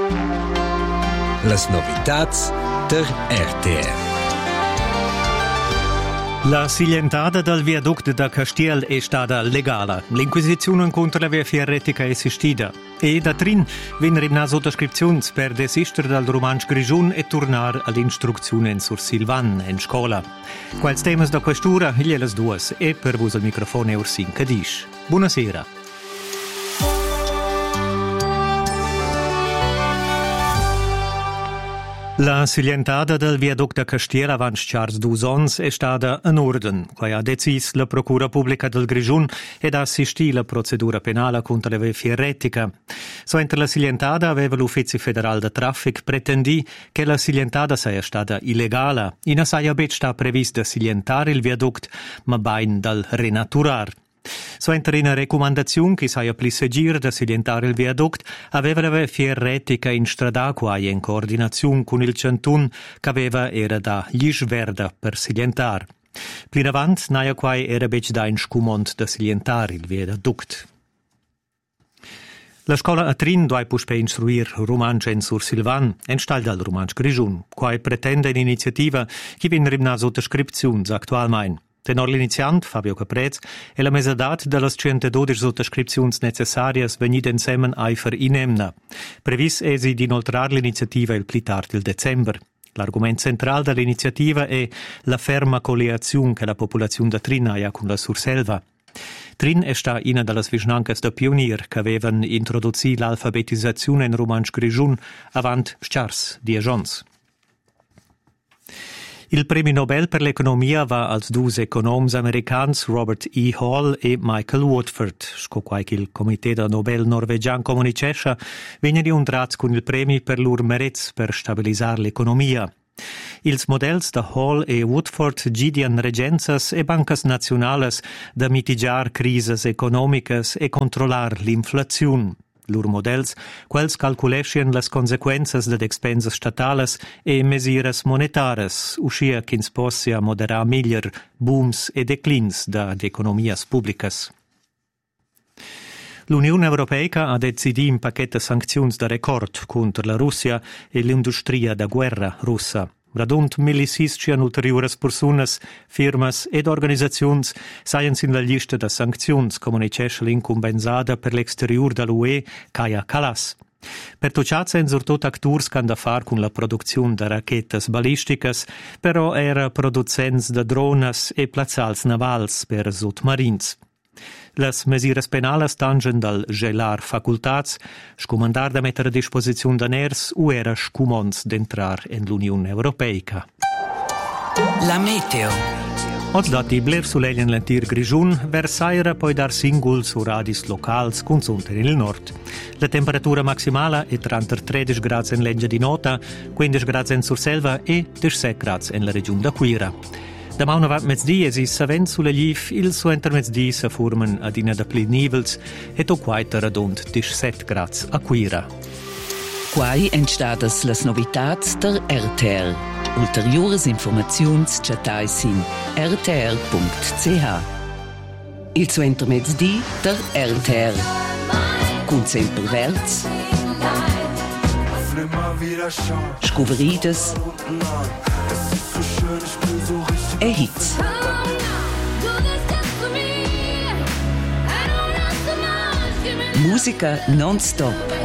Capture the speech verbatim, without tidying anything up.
Las novitats der R T R. La silentada del viaduct da Castiel è stata legale. L'inquisizione contro la via fierretica è esistita. E da trin venne rimna sottoscrizioni per desistere dal romanzo Grigiun e tornare all'istruzione sur Silvan in scuola. Quali temi da questura, gliele due, e per voi il microfono è Ursin Cadish. Buonasera. La silentada del viaduct da Castiel avanti Charles Duzons è stata in ordine, che ha deciso la Procura Pubblica del Grigiun ed ha assistito alla procedura penale contro la via fierretica. So entro la silentada aveva l'Ufficio Federale de Traffic pretendì che la silentada sia stata illegale. In assai abet sta previsto silentare il viaduct, ma bain dal renaturar. So entra in raccomandazione che sia pli segir da silentare il viaduct, aveva la via fierretica in strada quai in coordinazione con il Cantun che aveva era da Glischverda per silentare. Pli davanti, naia quai era bec da in scumont da silentare il viaduct. La scuola a Trin doi può per istruire romanzo in sur Silvan, in stal dal romanzo Grigiun, quai pretende un'iniziativa che viene rimna sottoscrizione attualmente. Tenor l'iniziant, Fabio Caprez, e la mesadat delle centododici sottoscrizioni necessarie venite insieme ai per inemna. Previs esi di inoltrare l'iniziativa il pli tardi il dicembre. L'argomento centrale dell'iniziativa è la ferma colleazione che la popolazione da Trin ha con la Surselva. Trin è sta una delle vicinanze da pionier che avevano introdotto l'alfabetizzazione in romanzo Grigiun avanti Schars, dieci anni. Il premio Nobel per l'economia va als due economi americani Robert E. Hall e Michael Woodford. Sco quai che il Comité Nobel norvegiano comunicesce viene incontrati con il premio per loro merits per stabilizzare l'economia. Ils models da Hall e Woodford gidian regenzas e bancas nacionales da mitigar crises economicas e controllar l'inflazione. Lur models, quels calculescien las consequenzas de expenses statales e mesures monetares, uscia ch'ins possia moderar miglior booms e declins da economias publicas. L'Unione Europea ha deciso un pacchetto sanzioni da record contro la Russia e l'industria da guerra russa. Radunt millisiscian ulteriores personas, firmas ed organizazions saians in la lista da sanczions comunicesce l'incompensada per l'exterior dall'U E, Kaja Kallas. Per tocciazza in surtot actors can da far con la produzione da rachetas balisticas, però era producents da drones e plazzals navals per sotmarins. Las mesures penales tangen dal gelar facultats, scomandar da mettere a disposizione da ners o era scumons d'entrar in l'Unione Europea. La meteo. Oggi dati bler sull'elien l'antir Grigiun, versaira poi dar singol su radis locals con sunte nel nord. La temperatura maximale è trentatré gradi in Leggia di Nota, quindici gradi in Surselva e diciassette gradi in la regione d'Aquira. Da mauna va mezzdi esi savent sulla Liv, il suo intermezzdi sa formen ad ina da pli nivels e to quaita radont diciassette gradi a Quira. Quai entstadas las novitats der R T R. Ulteriores informaziuns chatais in r t r punct c h. Il suo intermezzdi der R T R. Con sempre verts. Scuverides. E hits. Musica non-stop.